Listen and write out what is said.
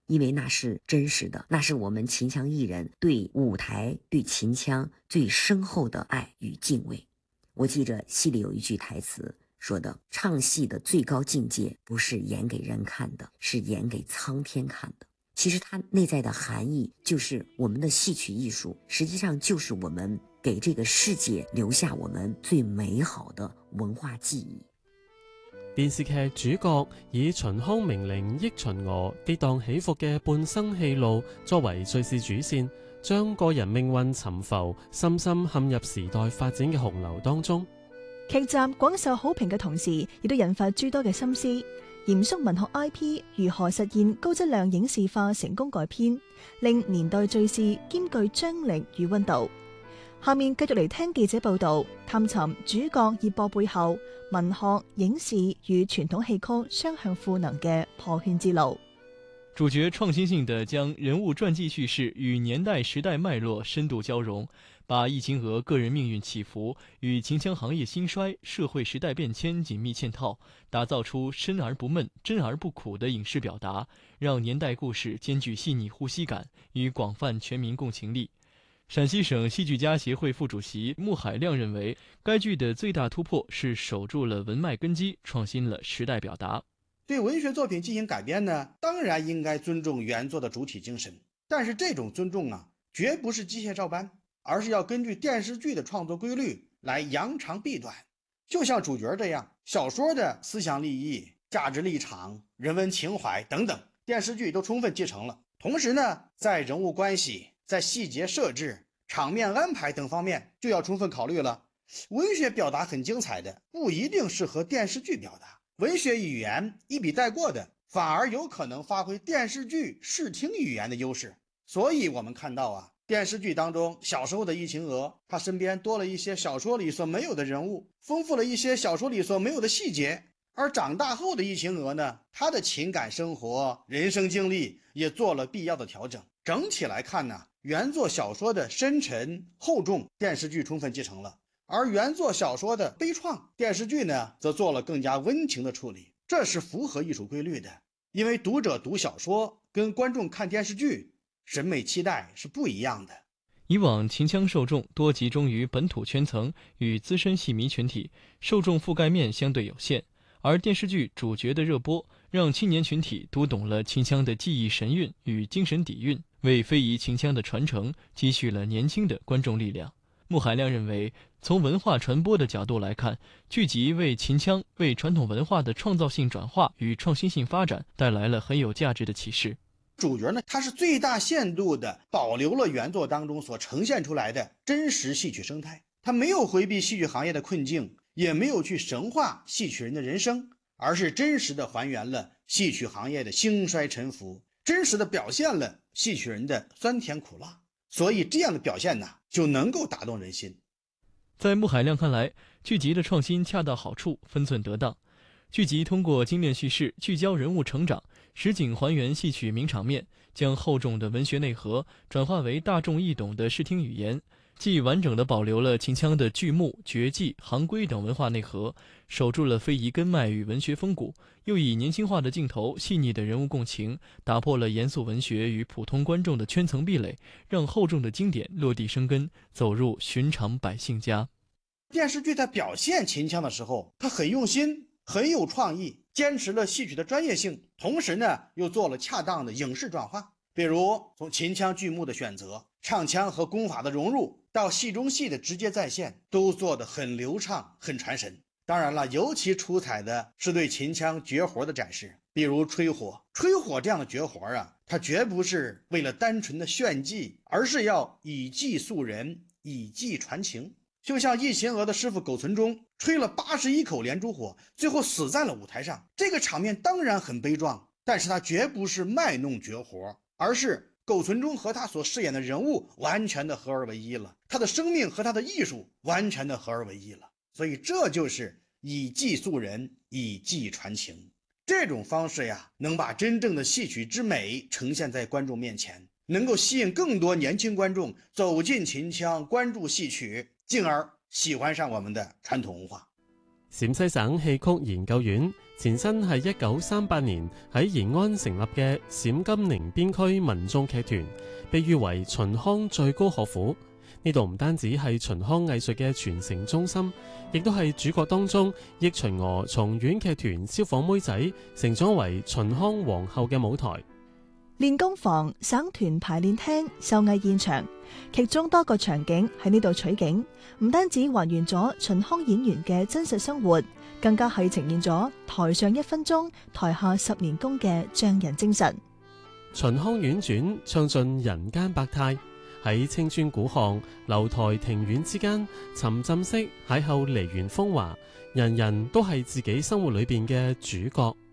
因为那是真实的，那是我们秦腔艺人对舞台、对秦腔最深厚的爱与敬畏。我记着戏里有一句台词说的，唱戏的最高境界不是演给人看的，是演给苍天看的。其实它内在的含义就是我们的戏曲艺术实际上就是我们给这个世界留下我們最美好的文化記憶。 電視劇主角以秦腔名伶憶秦娥跌宕起伏嘅半生戲路作為敘事主線，將個人命運沉浮，深深陷入時代發展嘅洪流當中。 劇集廣受好評嘅同時，亦都引發諸多嘅心思。嚴肅文學 IP 如何實現高質量影視化成功改編，令年代敘事兼具張力與溫度。下面繼續嚟聽記者報導，探尋主角熱播背後文學、影視與傳統戲曲雙向賦能嘅破圈之路。 主角創新性地將人物傳記敘事與年代時代脈絡深度交融，把憶秦娥個人命運起伏與秦腔行業興衰、社會時代變遷緊密嵌套，打造出深而不悶、真而不苦的影視表達，讓年代故事兼具細膩呼吸感與廣泛全民共情力。陕西省戲劇家協會副主席穆海亮認為，該劇的最大突破是守住了文脈根基，創新了時代表達。 對文學作品進行改編呢，當然應該尊重原作的主體精神，但是這種尊重啊，絕不是機械照搬，而是要根據電視劇的創作規律來揚長避短。就像主角這樣，小說的思想立意、價值立場、人文情懷等等，電視劇都充分繼承了。同時呢，在人物關係、在細節設置、場面安排等方面就要充分考慮了。文學表達很精彩的，不一定適合電視劇表達。文學語言一筆帶過的，反而有可能發揮電視劇視聽語言的優勢。所以我們看到啊，電視劇當中小時候的憶秦娥，她身邊多了一些小說裡所沒有的人物，豐富了一些小說裡所沒有的細節。而長大後的憶秦娥呢，她的情感生活、人生經歷也做了必要的調整。整體來看呢，原作小說的深沉厚重，電視劇充分繼承了。而原作小說的悲愴，電視劇呢則做了更加溫情的處理，這是符合藝術規律的。因為讀者讀小說跟觀眾看電視劇審美期待是不一樣的。 以往秦腔受眾多集中於本土圈層與資深戲迷群體，受眾覆蓋面相對有限，而電視劇主角的熱播讓青年群體讀懂了秦腔的技藝神韻與精神底蘊，為非遺秦腔的傳承積蓄了年輕的觀眾力量。穆海亮認為，從文化傳播的角度來看，劇集為秦腔、為傳統文化的創造性轉化與創新性發展帶來了很有價值的啟示。 主角呢，他是最大限度的保留了原作當中所呈現出來的真實戲曲生態，他沒有回避戲曲行業的困境，也沒有去神化戲曲人的人生，而是真實的還原了戲曲行業的興衰沉浮，真實的表現了戲曲人的酸甜苦辣。所以這樣的表現呢，就能夠打動人心。 在穆海亮看來，劇集的創新恰到好處，分寸得當。劇集通過精煉敘事，聚焦人物成長，實景還原戲曲名場面，將厚重的文學內核轉化為大眾易懂的視聽語言，既完整地保留了秦腔的劇目、絕技、行規等文化內核，守住了非遺根脈與文學風骨，又以年輕化的鏡頭、細膩的人物共情，打破了嚴肅文學與普通觀眾的圈層壁壘，讓厚重的經典落地生根，走入尋常百姓家。 電視劇在表現秦腔的時候，它很用心，很有創意，堅持了戲曲的專業性，同時呢又做了恰當的影視轉化。比如從秦腔劇目的選擇、唱腔和功法的融入，到戲中戲的直接再現，都做得很流暢、很傳神。當然了，尤其出彩的是對秦腔絕活的展示，比如吹火。吹火這樣的絕活啊，它絕不是為了單純的炫技，而是要以技塑人，以技傳情。就像憶秦娥的師傅苟存中吹了81口連珠火，最後死在了舞台上。這個場面當然很悲壯，但是它絕不是賣弄絕活，而是苟存中和他所飾演的人物完全的合而為一了，他的生命和他的藝術完全的合而為一了。所以這就是以技塑人，以技傳情。這種方式呀，能把真正的戲曲之美呈現在觀眾面前，能夠吸引更多年輕觀眾走進秦腔，關注戲曲，進而喜歡上我們的傳統文化。 陝西省戲曲研究院，前身係1938年喺延安成立嘅陝甘寧邊區民眾劇團，被譽為秦腔最高學府。呢度唔單止係秦腔藝術嘅傳承中心，亦都係主角當中憶秦娥從縣劇團消防妹仔成長為秦腔皇后嘅舞台。 練功房、省團排練廳、秀藝現場，劇中多個場景喺呢度取景，唔單止還原咗秦腔演員嘅真實生活，更加係呈現咗台上1分鐘，台下10年功嘅匠人精神。 秦腔婉轉，唱盡人間百態，喺青磚古巷、樓台庭院之間，沉浸式邂逅梨園風華，人人都係自己生活裏邊嘅主角。